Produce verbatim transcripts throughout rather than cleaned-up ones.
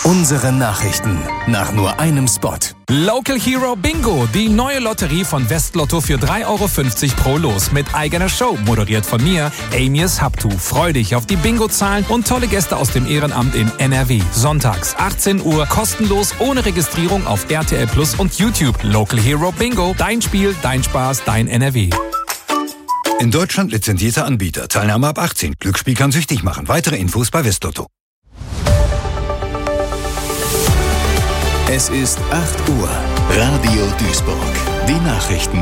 Unsere Nachrichten nach nur einem Spot. Local Hero Bingo, die neue Lotterie von Westlotto für drei Euro fünfzig pro Los mit eigener Show, moderiert von mir, Amias Haptu. Freu dich auf die Bingo-Zahlen und tolle Gäste aus dem Ehrenamt in N R W. Sonntags, achtzehn Uhr, kostenlos, ohne Registrierung auf R T L Plus und YouTube. Local Hero Bingo, dein Spiel, dein Spaß, dein N R W. In Deutschland lizenzierter Anbieter. Teilnahme ab achtzehn. Glücksspiel kann süchtig machen. Weitere Infos bei Westlotto. Es ist acht Uhr. Radio Duisburg. Die Nachrichten.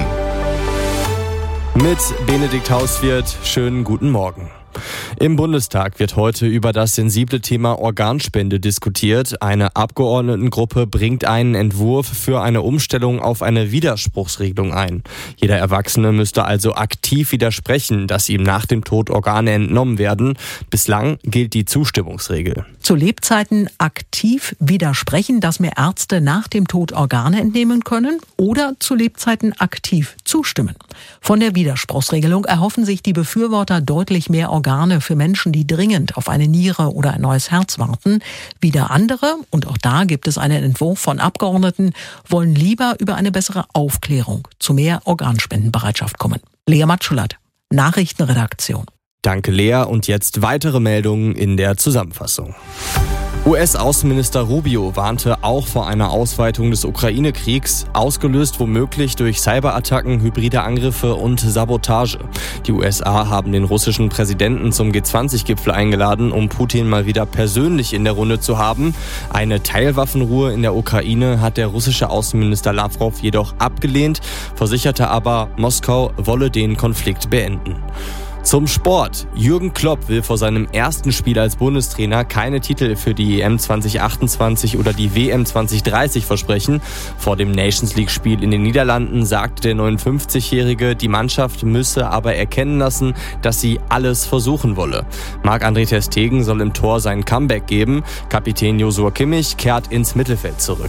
Mit Benedikt Hauswirth. Schönen guten Morgen. Im Bundestag wird heute über das sensible Thema Organspende diskutiert. Eine Abgeordnetengruppe bringt einen Entwurf für eine Umstellung auf eine Widerspruchsregelung ein. Jeder Erwachsene müsste also aktiv widersprechen, dass ihm nach dem Tod Organe entnommen werden. Bislang gilt die Zustimmungsregel. Zu Lebzeiten aktiv widersprechen, dass mir Ärzte nach dem Tod Organe entnehmen können, oder zu Lebzeiten aktiv zustimmen. Von der Widerspruchsregelung erhoffen sich die Befürworter deutlich mehr Organe für Menschen, die dringend auf eine Niere oder ein neues Herz warten. Wieder andere, und auch da gibt es einen Entwurf von Abgeordneten, wollen lieber über eine bessere Aufklärung zu mehr Organspendenbereitschaft kommen. Lea Matschulat, Nachrichtenredaktion. Danke, Lea. Und jetzt weitere Meldungen in der Zusammenfassung. U S-Außenminister Rubio warnte auch vor einer Ausweitung des Ukraine-Kriegs, ausgelöst womöglich durch Cyberattacken, hybride Angriffe und Sabotage. Die U S A haben den russischen Präsidenten zum G zwanzig Gipfel eingeladen, um Putin mal wieder persönlich in der Runde zu haben. Eine Teilwaffenruhe in der Ukraine hat der russische Außenminister Lavrov jedoch abgelehnt, versicherte aber, Moskau wolle den Konflikt beenden. Zum Sport. Jürgen Klopp will vor seinem ersten Spiel als Bundestrainer keine Titel für die E M zwanzig achtundzwanzig oder die W M zwanzig dreißig versprechen. Vor dem Nations League-Spiel in den Niederlanden sagte der neunundfünfzigjährige, die Mannschaft müsse aber erkennen lassen, dass sie alles versuchen wolle. Marc-André ter Stegen soll im Tor sein Comeback geben. Kapitän Joshua Kimmich kehrt ins Mittelfeld zurück.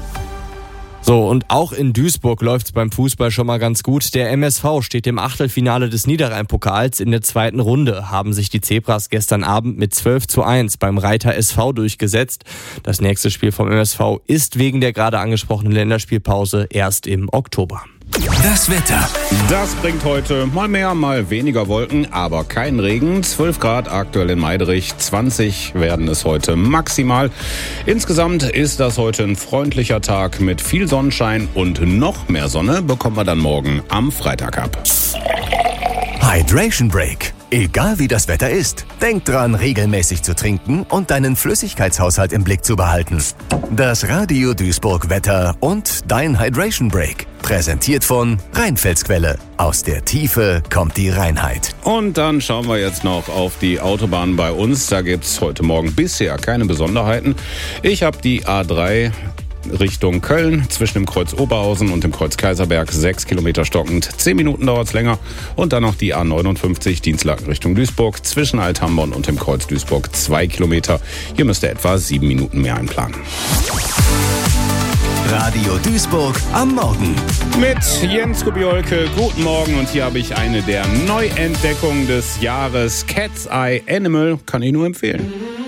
So, und auch in Duisburg läuft's beim Fußball schon mal ganz gut. Der M S V steht im Achtelfinale des Niederrhein-Pokals. In der zweiten Runde haben sich die Zebras gestern Abend mit zwölf zu eins beim Reiter S V durchgesetzt. Das nächste Spiel vom M S V ist wegen der gerade angesprochenen Länderspielpause erst im Oktober. Das Wetter. Das bringt heute mal mehr, mal weniger Wolken, aber kein Regen. zwölf Grad aktuell in Meiderich, zwanzig werden es heute maximal. Insgesamt ist das heute ein freundlicher Tag mit viel Sonnenschein, und noch mehr Sonne bekommen wir dann morgen am Freitag ab. Hydration Break. Egal wie das Wetter ist, denk dran, regelmäßig zu trinken und deinen Flüssigkeitshaushalt im Blick zu behalten. Das Radio Duisburg Wetter und dein Hydration Break. Präsentiert von Rheinfelsquelle. Aus der Tiefe kommt die Reinheit. Und dann schauen wir jetzt noch auf die Autobahn bei uns. Da gibt's heute Morgen bisher keine Besonderheiten. Ich habe die A drei Richtung Köln zwischen dem Kreuz Oberhausen und dem Kreuz Kaiserberg sechs Kilometer stockend. zehn Minuten dauert es länger. Und dann noch die A neunundfünfzig Dienstlaken Richtung Duisburg zwischen Althamborn und dem Kreuz Duisburg zwei Kilometer. Hier müsst ihr etwa sieben Minuten mehr einplanen. Radio Duisburg am Morgen. Mit Jens Kubiolke, guten Morgen, und hier habe ich eine der Neuentdeckungen des Jahres. Cat's Eye Animal, kann ich nur empfehlen.